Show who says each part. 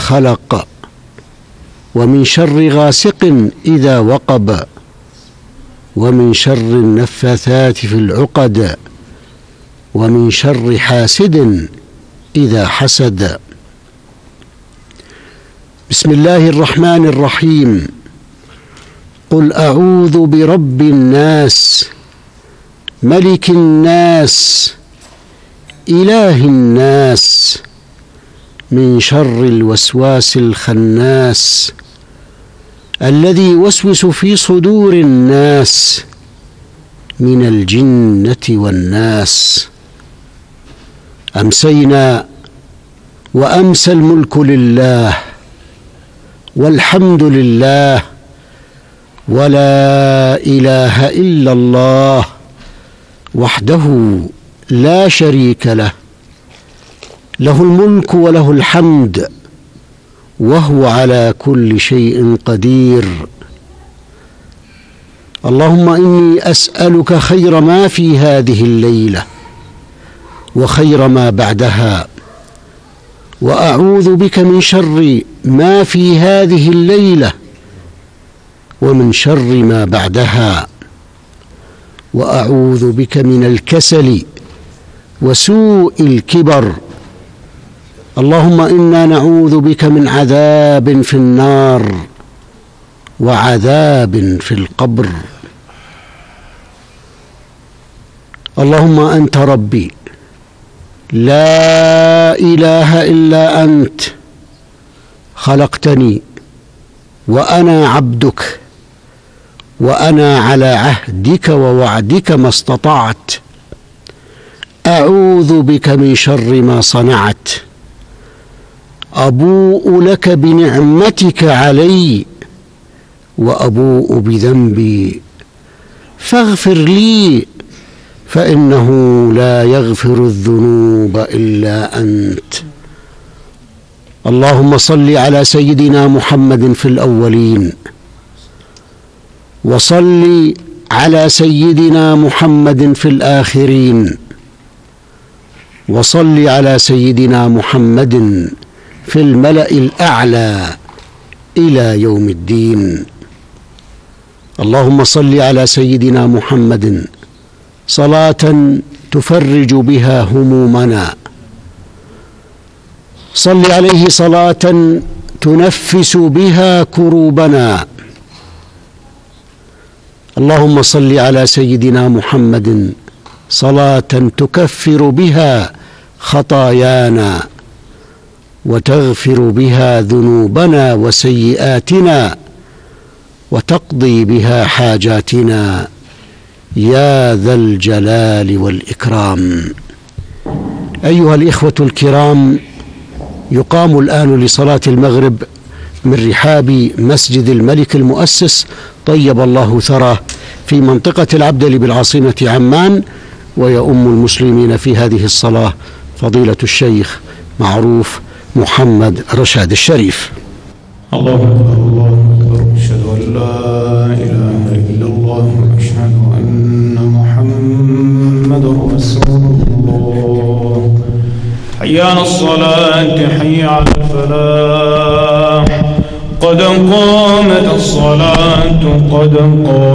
Speaker 1: خلق، ومن شر غاسق إذا وقب، ومن شر النفاثات في العقد، ومن شر حاسد إذا حسد. بسم الله الرحمن الرحيم. قل أعوذ برب الناس، ملك الناس، إله الناس، من شر الوسواس الخناس، الذي يوسوس في صدور الناس من الجنة والناس. أمسينا وأمسى الملك لله، والحمد لله، ولا إله إلا الله وحده لا شريك له، له الملك وله الحمد، وهو على كل شيء قدير. اللهم إني أسألك خير ما في هذه الليلة وخير ما بعدها، وأعوذ بك من شر ما في هذه الليلة ومن شر ما بعدها، وأعوذ بك من الكسل وسوء الكبر. اللهم إنا نعوذ بك من عذاب في النار وعذاب في القبر. اللهم أنت ربي، لا إله إلا أنت، خلقتني وأنا عبدك، وأنا على عهدك ووعدك ما استطعت. أعوذ بك من شر ما صنعت، أبوء لك بنعمتك علي وأبوء بذنبي، فاغفر لي، فإنه لا يغفر الذنوب إلا أنت. اللهم صل على سيدنا محمد في الأولين، وصل على سيدنا محمد في الآخرين، وصل على سيدنا محمد في الملأ الأعلى إلى يوم الدين. اللهم صل على سيدنا محمد صلاة تفرج بها همومنا، صل عليه صلاة تنفس بها كروبنا. اللهم صل على سيدنا محمد صلاة تكفر بها خطايانا، وتغفر بها ذنوبنا وسيئاتنا، وتقضي بها حاجاتنا، يا ذا الجلال والإكرام. أيها الإخوة الكرام، يقام الآن لصلاة المغرب من رحاب مسجد الملك المؤسس طيب الله ثراه في منطقة العبدلي بالعاصمة عمان، ويؤم المسلمين في هذه الصلاة فضيلة الشيخ معروف محمد رشاد الشريف.
Speaker 2: الله أكبر، الله أكبر، أشهد أن لا إله إلا الله، وأشهد أن محمد رسول الله. حي على الصلاة، حي على الفلاح، قد قامت الصلاة، قد قامت